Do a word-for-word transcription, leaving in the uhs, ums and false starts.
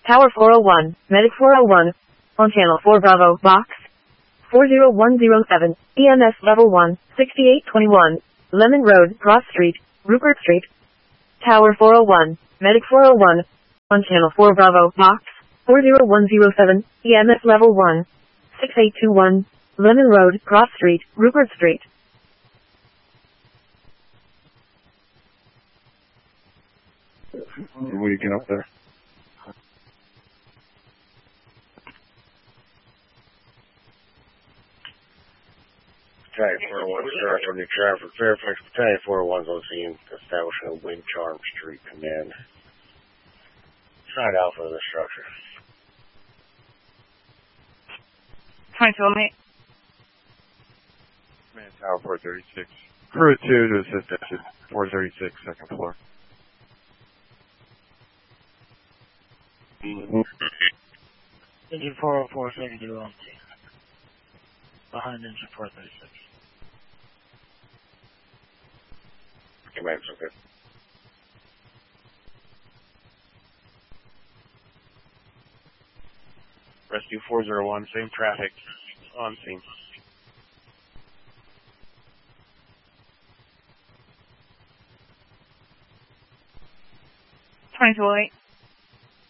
Tower four oh one, Medic four oh one, on channel four Bravo, box four zero one zero seven, E M S level one, sixty-eight twenty-one, Lemon Road, Cross Street, Rupert Street. Tower four oh one, Medic four oh one, on channel four Bravo, box four zero one zero seven, E M S level one, sixty-eight twenty-one, Lemon Road, Cross Street, Rupert Street. What are you getting up there? Battalion four oh one, start on your traffic. Fairfax Battalion four oh one's on scene, establishing a Wind Charm Street command. Side alpha of the structure. twenty-two, mate. Man, Tower four thirty-six. Crew two to assist exit four thirty-six, second floor. Mm-hmm. Engine four oh four, second to empty. Behind engine four thirty-six. Command's okay. Rescue four oh one, same traffic, on scene. twenty-two, eight.